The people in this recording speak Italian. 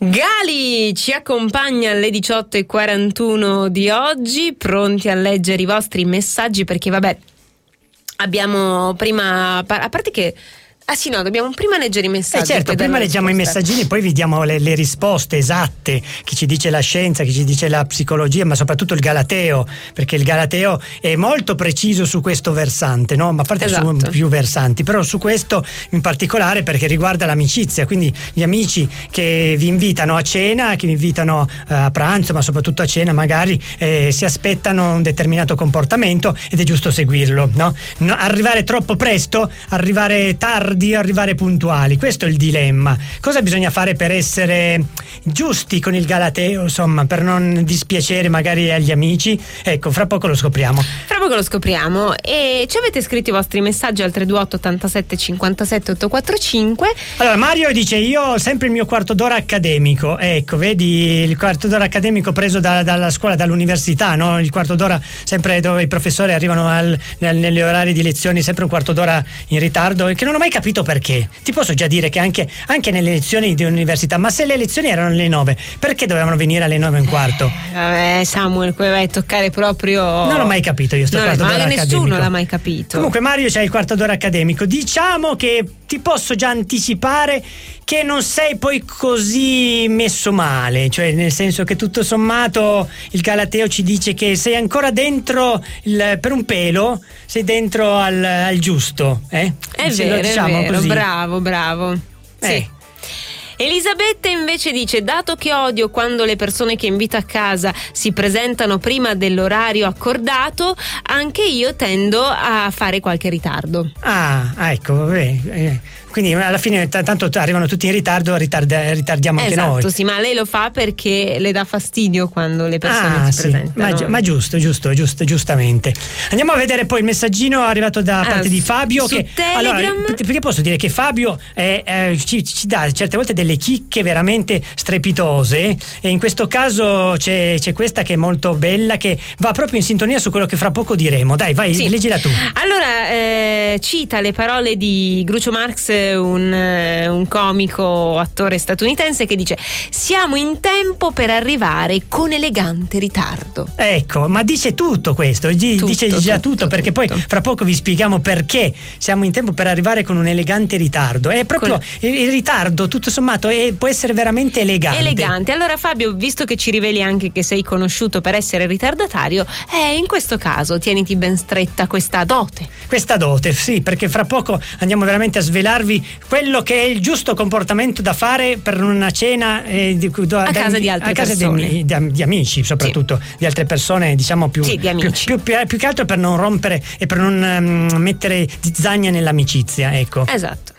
Gali ci accompagna alle 18:41 di oggi, pronti a leggere i vostri messaggi, perché vabbè, abbiamo prima, a parte che dobbiamo prima leggere i messaggi. Certo, prima leggiamo i messaggini, poi vi diamo le risposte esatte, chi ci dice la scienza, chi ci dice la psicologia, ma soprattutto il Galateo, perché il Galateo è molto preciso su questo versante, no? Ma a parte su più versanti, però su questo in particolare perché riguarda l'amicizia, quindi gli amici che vi invitano a cena, che vi invitano a pranzo, ma soprattutto a cena magari si aspettano un determinato comportamento ed è giusto seguirlo, no? Arrivare troppo presto, arrivare tardi, arrivare puntuali, questo è il dilemma. Cosa bisogna fare per essere giusti con il Galateo, insomma, per non dispiacere magari agli amici? Ecco, fra poco lo scopriamo. E ci avete scritto i vostri messaggi al 328 87 57 845. Allora Mario dice: io ho sempre il mio quarto d'ora accademico. Ecco, vedi, il quarto d'ora accademico preso dalla scuola, dall'università, no? Il quarto d'ora sempre dove i professori arrivano negli orari di lezioni sempre un quarto d'ora in ritardo, e che non ho mai capito perché. Ti posso già dire che anche nelle lezioni di università, ma se le lezioni erano alle 9, perché dovevano venire alle 9:15? Samuel, come vai a toccare proprio... Non l'ho mai capito io sto quarto d'ora accademico. Nessuno l'ha mai capito. Comunque Mario c'ha il quarto d'ora accademico. Diciamo che ti posso già anticipare che non sei poi così messo male, cioè nel senso che tutto sommato il Galateo ci dice che sei ancora dentro per un pelo, sei dentro al giusto, È vero, così. Bravo. Sì. Elisabetta invece dice: dato che odio quando le persone che invito a casa si presentano prima dell'orario accordato, anche io tendo a fare qualche ritardo. Ecco, vabbè. Quindi alla fine tanto arrivano tutti in ritardo, ritardiamo anche noi. Esatto, sì, ma lei lo fa perché le dà fastidio quando le persone si presentano. Ma giustamente. Andiamo a vedere poi il messaggino arrivato da parte di Fabio. Su Telegram. Allora, perché posso dire che Fabio ci dà certe volte delle chicche veramente strepitose, e in questo caso c'è questa che è molto bella, che va proprio in sintonia su quello che fra poco diremo. Dai, vai, leggila tu. Allora, cita le parole di Groucho Marx, un comico attore statunitense, che dice: siamo in tempo per arrivare con elegante ritardo. Ecco, ma dice tutto questo, dice già tutto, perché poi fra poco vi spieghiamo perché siamo in tempo per arrivare con un elegante ritardo. È proprio il ritardo, tutto sommato, può essere veramente elegante. Allora Fabio, visto che ci riveli anche che sei conosciuto per essere ritardatario, in questo caso tieniti ben stretta questa dote, sì, perché fra poco andiamo veramente a svelarvi quello che è il giusto comportamento da fare per una cena a casa di altre persone, di amici, soprattutto di altre persone, diciamo più che altro per non rompere e per non mettere zizzania nell'amicizia, ecco. Esatto.